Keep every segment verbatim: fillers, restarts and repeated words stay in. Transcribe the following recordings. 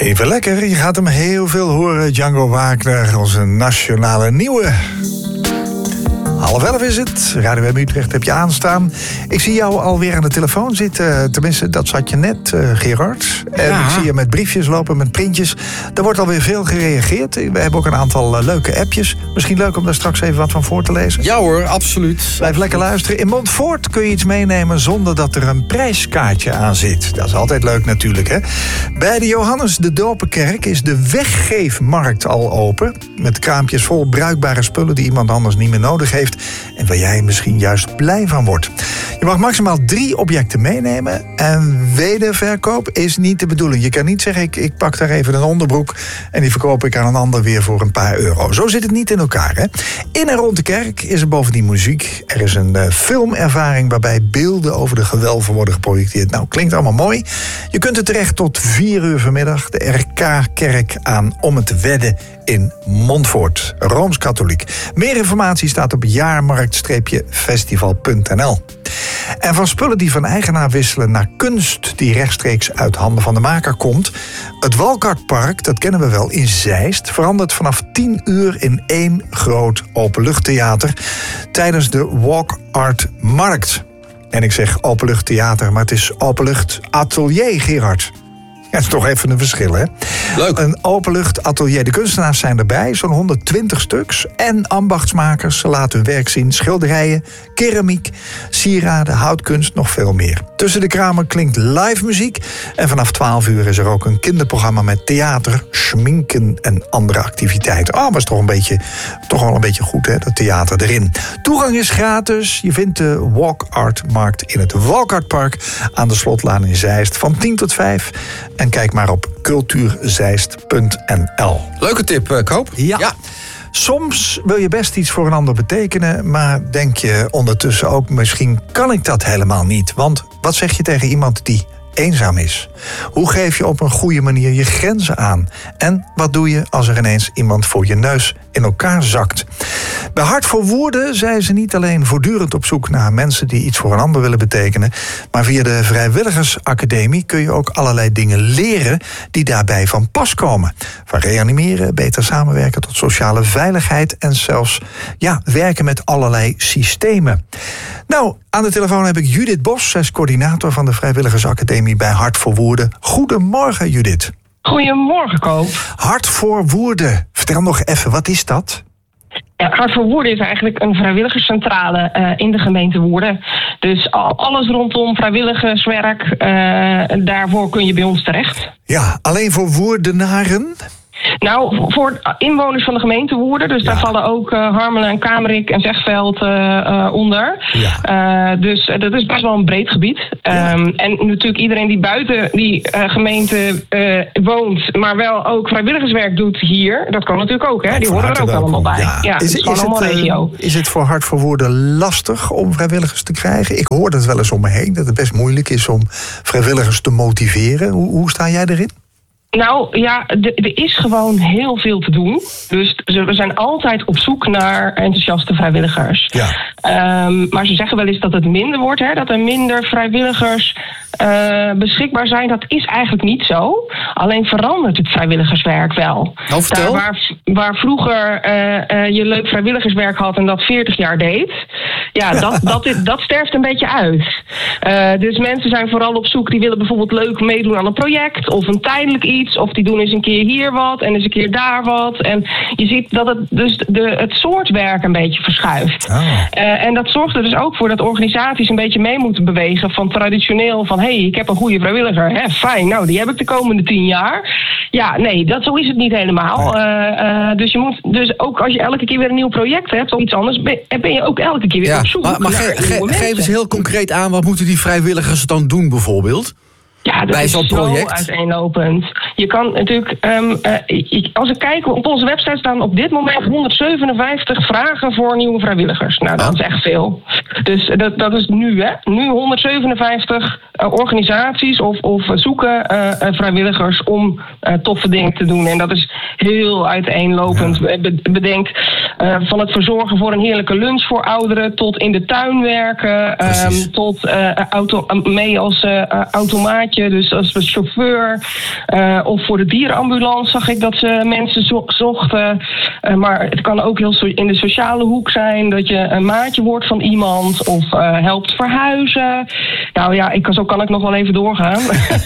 Even lekker, je gaat hem heel veel horen. Django Wagner, onze nationale nieuwe. Half elf is het. Radio M Utrecht heb je aanstaan. Ik zie jou alweer aan de telefoon zitten. Tenminste, dat zat je net, uh, Gerard. En ja. Ik zie je met briefjes lopen, met printjes. Er wordt alweer veel gereageerd. We hebben ook een aantal uh, leuke appjes. Misschien leuk om daar straks even wat van voor te lezen. Ja hoor, absoluut. Blijf absoluut. lekker luisteren. In Montfort kun je iets meenemen zonder dat er een prijskaartje aan zit. Dat is altijd leuk natuurlijk, hè. Bij de Johannes de Doperkerk is de weggeefmarkt al open. Met kraampjes vol bruikbare spullen die iemand anders niet meer nodig heeft. En waar jij misschien juist blij van wordt. Je mag maximaal drie objecten meenemen. En wederverkoop is niet de bedoeling. Je kan niet zeggen, ik, ik pak daar even een onderbroek en die verkoop ik aan een ander weer voor een paar euro. Zo zit het niet in elkaar, hè? In en rond de kerk is er bovendien muziek. Er is een uh, filmervaring waarbij beelden over de gewelven worden geprojecteerd. Nou, klinkt allemaal mooi. Je kunt er terecht tot vier uur vanmiddag. De R K-kerk aan Om het Wedden in Montfort. Rooms-katholiek. Meer informatie staat op jaarmarkt festival punt n l. En van spullen die van eigenaar wisselen naar kunst die rechtstreeks uit handen van de maker komt. Het Walkartpark, dat kennen we wel, in Zeist verandert vanaf tien uur in één groot openluchttheater tijdens de Walk Art Markt. En ik zeg openluchttheater, maar het is openlucht atelier, Gerard. Dat is toch even een verschil, hè? Leuk. Een openluchtatelier. De kunstenaars zijn erbij, zo'n honderdtwintig stuks. En ambachtsmakers, ze laten hun werk zien. Schilderijen, keramiek, sieraden, houtkunst, nog veel meer. Tussen de kramen klinkt live muziek. En vanaf twaalf uur is er ook een kinderprogramma met theater, schminken en andere activiteiten. Oh, maar is toch een beetje, toch wel een beetje goed, hè, dat theater erin. Toegang is gratis. Je vindt de Walk Art Markt in het Walkartpark aan de Slotlaan in Zeist van tien tot vijf. En kijk maar op cultuurzeist punt n l. Leuke tip, uh, Koop. Ja. ja. Soms wil je best iets voor een ander betekenen, maar denk je ondertussen ook, misschien kan ik dat helemaal niet. Want wat zeg je tegen iemand die eenzaam is? Hoe geef je op een goede manier je grenzen aan? En wat doe je als er ineens iemand voor je neus in elkaar zakt? Bij Hart voor Woorden zijn ze niet alleen voortdurend op zoek naar mensen die iets voor een ander willen betekenen, maar via de Vrijwilligersacademie kun je ook allerlei dingen leren die daarbij van pas komen. Van reanimeren, beter samenwerken tot sociale veiligheid en zelfs ja, werken met allerlei systemen. Nou, aan de telefoon heb ik Judith Bos, zij is coördinator van de Vrijwilligersacademie bij Hart voor Woorden. Goedemorgen, Judith. Goedemorgen, Koop. Hart voor Woorden. Vertel nog even, wat is dat? Ja, Hart voor Woorden is eigenlijk een vrijwilligerscentrale uh, in de gemeente Woerden. Dus al, alles rondom vrijwilligerswerk, uh, daarvoor kun je bij ons terecht. Ja, alleen voor Woerdenaren? Nou, voor inwoners van de gemeente Woerden. Dus ja. Daar vallen ook uh, Harmelen en Kamerik en Zegveld uh, uh, onder. Ja. Uh, dus uh, dat is best wel een breed gebied. Ja. Um, en natuurlijk iedereen die buiten die uh, gemeente uh, woont, maar wel ook vrijwilligerswerk doet hier. Dat kan natuurlijk ook, hè? Ja, die horen er ook welkom. allemaal bij. Ja. Ja, is, is, is, het, regio. Uh, is het voor Hart voor Woorden lastig om vrijwilligers te krijgen? Ik hoor dat wel eens om me heen, dat het best moeilijk is om vrijwilligers te motiveren. Hoe, hoe sta jij erin? Nou ja, er is gewoon heel veel te doen. Dus we zijn altijd op zoek naar enthousiaste vrijwilligers. Ja. Um, maar ze zeggen wel eens dat het minder wordt, hè, dat er minder vrijwilligers uh, beschikbaar zijn. Dat is eigenlijk niet zo. Alleen verandert het vrijwilligerswerk wel. Nou, vertel. Daar waar, waar vroeger uh, uh, je leuk vrijwilligerswerk had en dat veertig jaar deed, ja, dat, dat, dat sterft een beetje uit. Uh, dus mensen zijn vooral op zoek, die willen bijvoorbeeld leuk meedoen aan een project of een tijdelijk iets. Of die doen eens een keer hier wat en eens een keer daar wat. En je ziet dat het dus de, het soort werk een beetje verschuift. Oh. Uh, en dat zorgt er dus ook voor dat organisaties een beetje mee moeten bewegen van traditioneel van hé, hey, ik heb een goede vrijwilliger. Hè, fijn, nou die heb ik de komende tien jaar. Ja, nee, dat, zo is het niet helemaal. Oh. Uh, uh, dus je moet dus ook als je elke keer weer een nieuw project hebt of iets anders, ben, ben je ook elke keer weer ja. op zoek. Maar, maar ge, ge, geef eens heel concreet aan, wat moeten die vrijwilligers dan doen bijvoorbeeld? Ja, dat bij is zo'n zo project uiteenlopend. Je kan natuurlijk, um, uh, als ik kijk, op onze website staan op dit moment honderdzevenenvijftig vragen voor nieuwe vrijwilligers. Nou, dat oh. is echt veel. Dus dat, dat is nu, hè. Nu honderdzevenenvijftig uh, organisaties of, of zoeken uh, vrijwilligers om uh, toffe dingen te doen. En dat is heel uiteenlopend. Ja. Bedenk uh, van het verzorgen voor een heerlijke lunch voor ouderen tot in de tuin werken, um, tot uh, auto, uh, mee als uh, automaatje je. Dus als chauffeur uh, of voor de dierenambulance zag ik dat ze mensen zo- zochten. Uh, maar het kan ook heel so- in de sociale hoek zijn dat je een maatje wordt van iemand of uh, helpt verhuizen. Nou ja, ik, zo kan ik nog wel even doorgaan.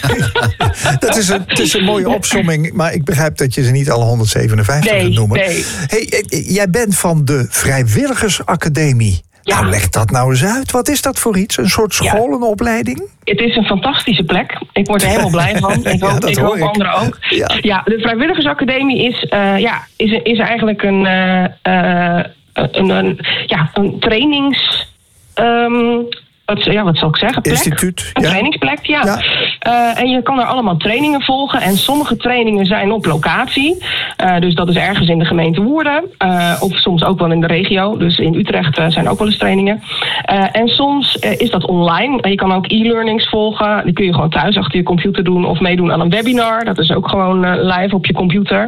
Dat is een, het is een mooie opsomming, maar ik begrijp dat je ze niet alle honderdzevenenvijftig nee, kunt noemen. Nee. Hey, jij bent van de Vrijwilligersacademie. Ja. Nou, leg dat nou eens uit. Wat is dat voor iets? Een soort scholenopleiding? Het is een fantastische plek. Ik word er helemaal blij van. Ik hoop, ja, ik hoop anderen ook. Ja. ja, de Vrijwilligersacademie is, uh, ja, is, is eigenlijk een, uh, uh, een, een, ja, een trainings... Um, Wat, ja, wat zal ik zeggen? Plek? Instituut. Een ja. trainingsplek, ja. ja. Uh, en je kan er allemaal trainingen volgen. En sommige trainingen zijn op locatie. Uh, dus dat is ergens in de gemeente Woerden. Uh, of soms ook wel in de regio. Dus in Utrecht uh, zijn ook wel eens trainingen. Uh, en soms uh, is dat online. Uh, je kan ook e-learnings volgen. Die kun je gewoon thuis achter je computer doen. Of meedoen aan een webinar. Dat is ook gewoon uh, live op je computer.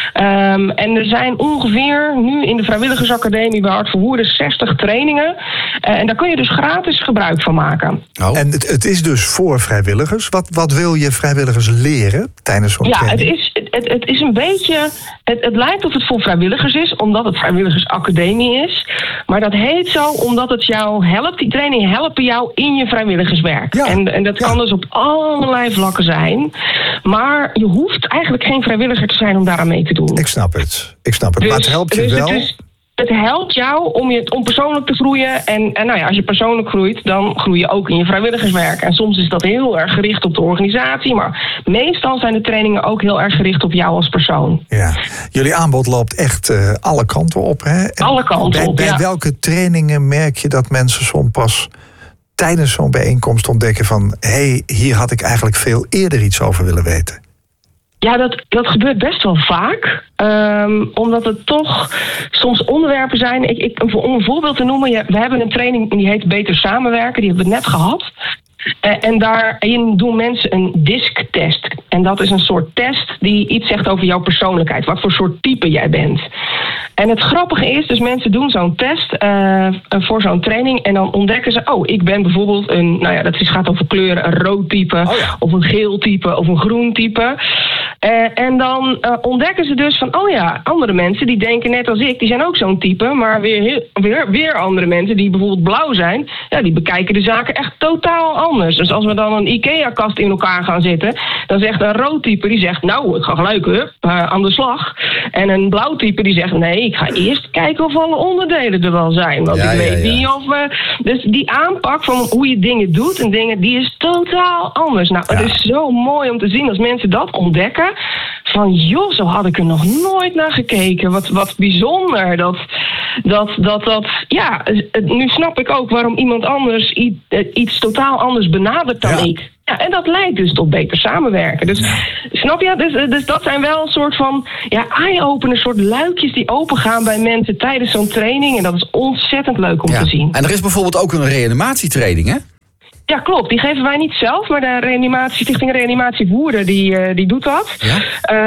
Um, en er zijn ongeveer nu in de Vrijwilligersacademie bij Hart voor Woerden zestig trainingen. Uh, en daar kun je dus gratis gebruik van maken. Oh. En het, het is dus voor vrijwilligers. Wat, wat wil je vrijwilligers leren tijdens zo'n ja, training? Ja, het is, het, het is een beetje... Het, het lijkt of het voor vrijwilligers is, omdat het Vrijwilligersacademie is. Maar dat heet zo omdat het jou helpt. Die trainingen helpen jou in je vrijwilligerswerk. Ja. En, en dat kan ja. dus op allerlei vlakken zijn. Maar je hoeft eigenlijk geen vrijwilliger te zijn om daaraan mee te doen. Ik snap het. Ik snap het. Dus, maar het helpt je dus wel... Het is, Het helpt jou om, je, om persoonlijk te groeien. En, en nou ja, als je persoonlijk groeit, dan groei je ook in je vrijwilligerswerk. En soms is dat heel erg gericht op de organisatie. Maar meestal zijn de trainingen ook heel erg gericht op jou als persoon. Ja, jullie aanbod loopt echt uh, alle kanten op, hè? En alle kanten bij, op, Bij ja. welke trainingen merk je dat mensen soms pas tijdens zo'n bijeenkomst ontdekken van... hé, hey, hier had ik eigenlijk veel eerder iets over willen weten? Ja, dat, dat gebeurt best wel vaak. Um, omdat het toch soms onderwerpen zijn. Ik, ik, om een voorbeeld te noemen, we hebben een training die heet Beter Samenwerken. Die hebben we net gehad. Uh, en daarin doen mensen een D I S C-test. En dat is een soort test die iets zegt over jouw persoonlijkheid. Wat voor soort type jij bent. En het grappige is, dus mensen doen zo'n test uh, voor zo'n training. En dan ontdekken ze, oh, ik ben bijvoorbeeld een... Nou ja, dat gaat over kleuren, een rood type. Oh ja. Of een geel type, of een groen type. Uh, en dan uh, ontdekken ze dus van, oh ja, andere mensen die denken net als ik, die zijn ook zo'n type. Maar weer, heel, weer, weer andere mensen die bijvoorbeeld blauw zijn, ja, die bekijken de zaken echt totaal anders. Dus als we dan een IKEA-kast in elkaar gaan zitten, dan zegt een rood type, die zegt, nou, ik ga gelijk hup, uh, aan de slag. En een blauw type die zegt, nee, ik ga eerst kijken of alle onderdelen er wel zijn. Want ja, ik weet ja, ja. niet of... Uh, dus die aanpak van hoe je dingen doet en dingen, die is totaal anders. Nou, ja. Het is zo mooi om te zien als mensen dat ontdekken. Van, joh, zo had ik er nog nooit naar gekeken. Wat, wat bijzonder. Dat, dat, dat, dat, ja, nu snap ik ook waarom iemand anders iets, iets totaal anders benadert dan ja. ik. Ja, en dat leidt dus tot beter samenwerken. Dus ja. snap je? Dus, dus dat zijn wel een soort van ja, eye-opener, soort luikjes die opengaan bij mensen tijdens zo'n training. En dat is ontzettend leuk om ja. te zien. En er is bijvoorbeeld ook een reanimatietraining, hè? Ja, klopt. Die geven wij niet zelf, maar de reanimatie, Stichting Reanimatie Woerden, die, uh, die doet dat. Ja?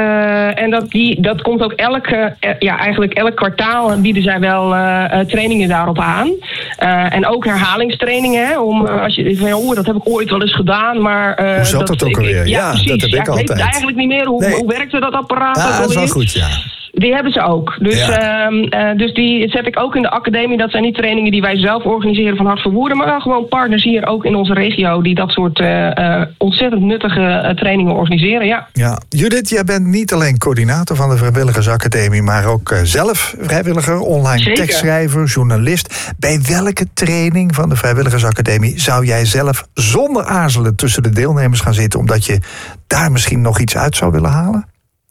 Uh, en dat, die, dat komt ook elke, uh, ja, eigenlijk elk kwartaal bieden zij wel uh, uh, trainingen daarop aan. Uh, en ook herhalingstrainingen, hè, om uh, als je van, oh, dat heb ik ooit wel eens gedaan, maar... Uh, hoe zat dat, dat ook alweer? Ja, ja, precies. dat heb ik ja, altijd. Ik weet eigenlijk niet meer. Hoe, nee. hoe werkte dat apparaat? Ja, dat is wel goed, ja. Die hebben ze ook. Dus, ja. uh, uh, dus die zet ik ook in de academie. Dat zijn niet trainingen die wij zelf organiseren van Hart voor Woerden, maar wel gewoon partners hier ook in onze regio die dat soort uh, uh, ontzettend nuttige uh, trainingen organiseren. Ja. Ja. Judith, jij bent niet alleen coördinator van de Vrijwilligersacademie, maar ook uh, zelf vrijwilliger, online Zeker. tekstschrijver, journalist. Bij welke training van de Vrijwilligersacademie zou jij zelf zonder aarzelen tussen de deelnemers gaan zitten, omdat je daar misschien nog iets uit zou willen halen?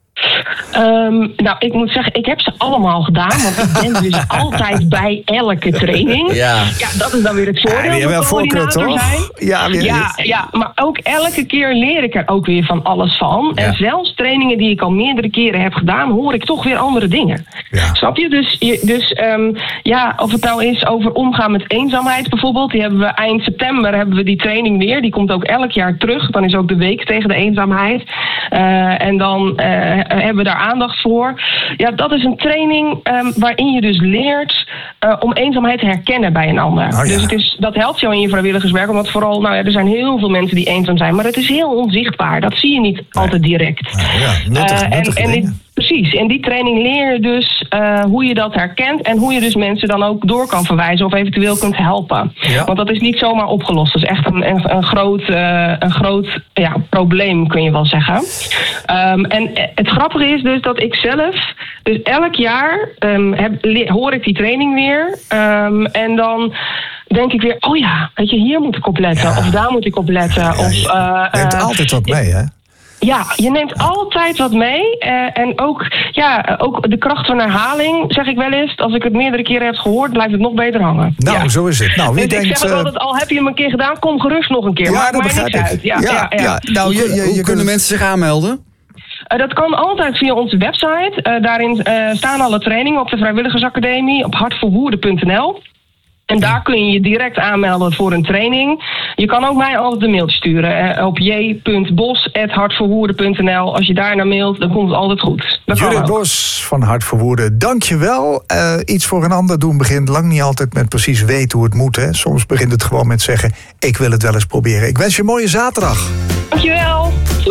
Um, nou, ik moet zeggen, ik heb ze allemaal gedaan. Want ik ben dus altijd bij elke training. Ja, ja dat is dan weer het voordeel. Ja, wel voorkeur, toch? Ja, ja, ja, maar ook elke keer leer ik er ook weer van alles van. Ja. En zelfs trainingen die ik al meerdere keren heb gedaan, hoor ik toch weer andere dingen. Ja. Snap je? Dus, je, dus um, ja, of het nou is over omgaan met eenzaamheid bijvoorbeeld. Die hebben we eind september hebben we die training weer. Die komt ook elk jaar terug. Dan is ook de week tegen de eenzaamheid. Uh, en dan uh, hebben we daar aandacht voor. Ja, dat is een training um, waarin je dus leert uh, om eenzaamheid te herkennen bij een ander. Oh, ja. Dus het is, dat helpt jou in je vrijwilligerswerk, omdat vooral, nou ja, er zijn heel veel mensen die eenzaam zijn, maar het is heel onzichtbaar. Dat zie je niet nee. altijd direct. Nou, ja, nuttig, uh, nuttige en, en dingen. Precies, in die training leer je dus uh, hoe je dat herkent en hoe je dus mensen dan ook door kan verwijzen of eventueel kunt helpen. Ja. Want dat is niet zomaar opgelost. Dat is echt een, een, een groot, uh, een groot ja, probleem, kun je wel zeggen. Um, en het grappige is dus dat ik zelf, dus elk jaar um, heb, le- hoor ik die training weer. Um, en dan denk ik weer, oh ja, weet je, hier moet ik op letten. Ja. Of daar moet ik op letten. Ja, of, je uh, neemt uh, altijd wat mee, hè? Ja, je neemt altijd wat mee. Uh, en ook, ja, ook de kracht van herhaling, zeg ik wel eens. Als ik het meerdere keren heb gehoord, blijft het nog beter hangen. Nou, ja. zo is het. Nou, wie dus denkt, ik zeg ook altijd, al heb je hem een keer gedaan, kom gerust nog een keer. Ja, Maakt dat mij begrijp niks ik. uit. Ja, ja, ja, ja. ja. Nou, je, je, je, Hoe je kunnen mensen zich aanmelden? Uh, dat kan altijd via onze website. Uh, daarin uh, staan alle trainingen op de Vrijwilligersacademie op hartvoorwoerden punt n l. En daar kun je je direct aanmelden voor een training. Je kan ook mij altijd een mailtje sturen. Uh, op j punt bos apenstaartje hartvoorwoerden punt n l. Als je daar naar mailt, dan komt het altijd goed. Judith Bos van Hart voor Woerden, dank je wel. Uh, iets voor een ander doen begint lang niet altijd met precies weten hoe het moet. Hè. Soms begint het gewoon met zeggen, ik wil het wel eens proberen. Ik wens je een mooie zaterdag. Dank je wel.